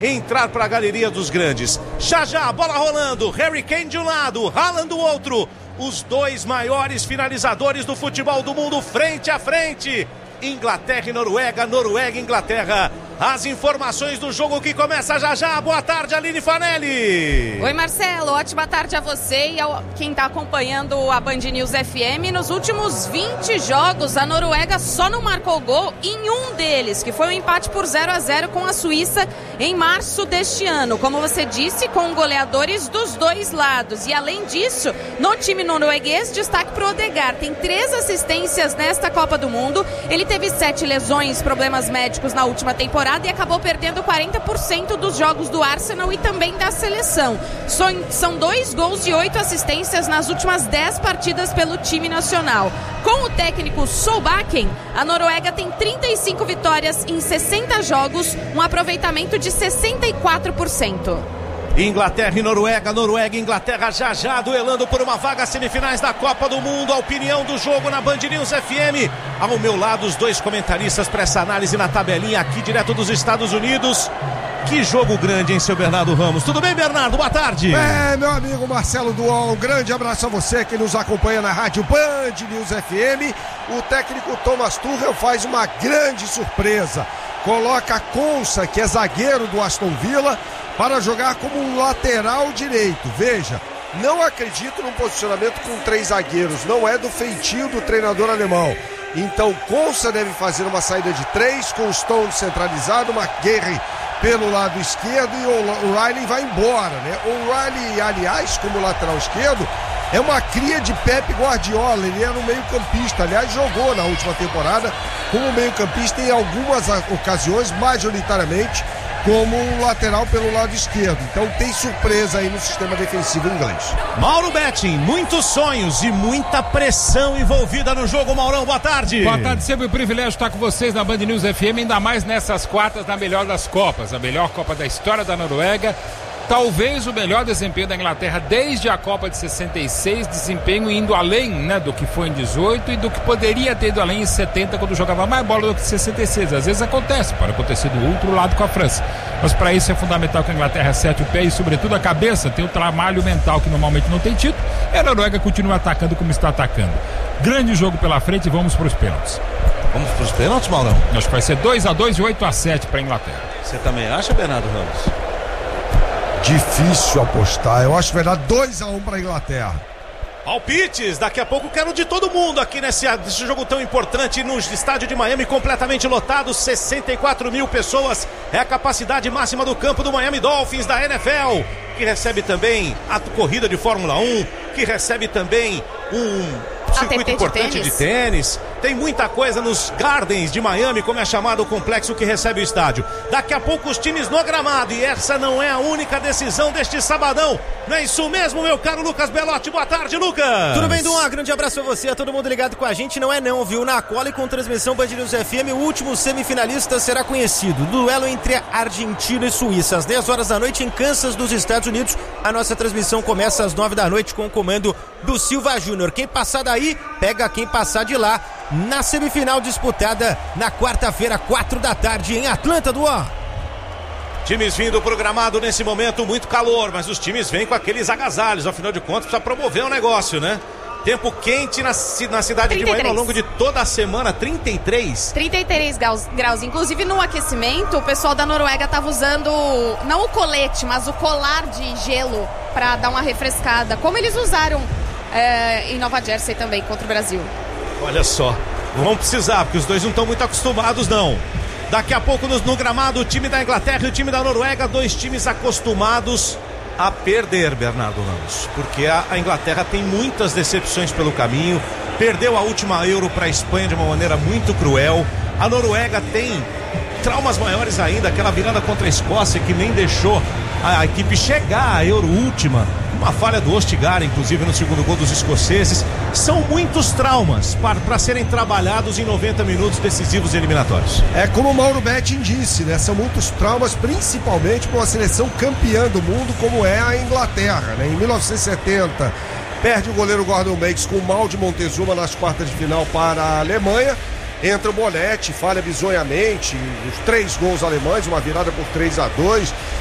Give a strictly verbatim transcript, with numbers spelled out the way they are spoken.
entrar para a galeria dos grandes. Já já, a bola rolando, Harry Kane de um lado, Haaland do outro. Os dois maiores finalizadores do futebol do mundo frente a frente. Inglaterra e Noruega, Noruega e Inglaterra. As informações do jogo que começa já já. Boa tarde, Aline Fanelli. Oi, Marcelo. Ótima tarde a você e a quem está acompanhando a Band News F M. Nos últimos vinte jogos, a Noruega só não marcou gol em um deles, que foi um empate por zero a zero com a Suíça em março deste ano. Como você disse, com goleadores dos dois lados. E além disso, no time norueguês, destaque para o Odegaard. Tem três assistências nesta Copa do Mundo. Ele teve sete lesões, problemas médicos na última temporada e acabou perdendo quarenta por cento dos jogos do Arsenal e também da seleção. São dois gols e oito assistências nas últimas dez partidas pelo time nacional. Com o técnico Solbakken, a Noruega tem trinta e cinco vitórias em sessenta jogos, um aproveitamento de sessenta e quatro por cento. Inglaterra e Noruega, Noruega e Inglaterra já já duelando por uma vaga semifinais da Copa do Mundo. A opinião do jogo na Band News F M. Ao meu lado, os dois comentaristas para essa análise na tabelinha aqui direto dos Estados Unidos. Que jogo grande, hein, seu Bernardo Ramos? Tudo bem, Bernardo? Boa tarde. É, meu amigo Marcelo Duol, um grande abraço a você que nos acompanha na rádio Band News F M. O técnico Thomas Tuchel faz uma grande surpresa. Coloca Konsa, que é zagueiro do Aston Villa, para jogar como um lateral direito. Veja, não acredito num posicionamento com três zagueiros, não é do feitio do treinador alemão. Então Konsa deve fazer uma saída de três, com o Stone centralizado, McGuire pelo lado esquerdo e o Riley vai embora, né? O Riley, aliás, como lateral esquerdo, é uma cria de Pep Guardiola. Ele era um meio-campista, aliás, jogou na última temporada como meio-campista em algumas ocasiões, majoritariamente como um lateral pelo lado esquerdo. Então tem surpresa aí no sistema defensivo inglês. Mauro Betting, muitos sonhos e muita pressão envolvida no jogo. Maurão, boa tarde. Boa tarde, sempre um privilégio estar com vocês na Band News F M, ainda mais nessas quartas da melhor das Copas, a melhor Copa da história da Noruega. Talvez o melhor desempenho da Inglaterra desde a Copa de sessenta e seis, desempenho indo além, né, do que foi em dezoito e do que poderia ter ido além em setenta, quando jogava mais bola do que em sessenta e seis. Às vezes acontece, pode acontecer do outro lado com a França. Mas para isso é fundamental que a Inglaterra acerte o pé e, sobretudo, a cabeça, tem o trabalho mental que normalmente não tem tido. E a Noruega continua atacando como está atacando. Grande jogo pela frente e vamos para os pênaltis. Vamos para os pênaltis, Maurão? Acho que vai ser dois a dois e oito a sete para a Inglaterra. Você também acha, Bernardo Ramos? Difícil apostar, eu acho que vai dar dois a um para a Inglaterra. Palpites, daqui a pouco quero de todo mundo aqui nesse, nesse jogo tão importante no estádio de Miami, completamente lotado, sessenta e quatro mil pessoas, é a capacidade máxima do campo do Miami Dolphins da N F L, que recebe também a corrida de Fórmula um, que recebe também um circuito importante de tênis. de tênis. Tem muita coisa nos Gardens de Miami, como é chamado o complexo que recebe o estádio. Daqui a pouco os times no gramado, e essa não é a única decisão deste sabadão. Não é isso mesmo, meu caro Lucas Belotti? Boa tarde, Lucas. Tudo bem, Dum? Um grande abraço a você, a todo mundo ligado com a gente. Não é não, viu? Na cola e com transmissão Band News F M, o último semifinalista será conhecido. Duelo entre Argentina e Suíça, às dez horas da noite em Kansas, dos Estados Unidos. A nossa transmissão começa às nove da noite com o comando do Silva Júnior. Quem passar daí, pega quem passar de lá. Na semifinal disputada na quarta-feira, quatro da tarde, em Atlanta, Duan. Times vindo programado nesse momento, muito calor, mas os times vêm com aqueles agasalhos, afinal de contas precisa promover o negócio, né? Tempo quente na, na cidade de Miami ao longo de toda a semana, trinta e três. trinta e três graus, graus. Inclusive no aquecimento, o pessoal da Noruega estava usando, não o colete, mas o colar de gelo para dar uma refrescada, como eles usaram é, em Nova Jersey também contra o Brasil. Olha só, vão precisar, porque os dois não estão muito acostumados, não. Daqui a pouco no, no gramado, o time da Inglaterra e o time da Noruega, dois times acostumados a perder, Bernardo Ramos, porque a, a Inglaterra tem muitas decepções pelo caminho, perdeu a última Euro para a Espanha de uma maneira muito cruel. A Noruega tem traumas maiores ainda, aquela virada contra a Escócia que nem deixou a, a equipe chegar à Euro última. Uma falha do Ostigard, inclusive, no segundo gol dos escoceses. São muitos traumas para serem trabalhados em noventa minutos decisivos e eliminatórios. É como o Mauro Betting disse, né? São muitos traumas, principalmente para uma seleção campeã do mundo como é a Inglaterra, né? Em mil novecentos e setenta, perde o goleiro Gordon Banks com o mal de Montezuma nas quartas de final para a Alemanha. entra o Bonetti, falha bizonhamente, os três gols alemães, uma virada por três a dois.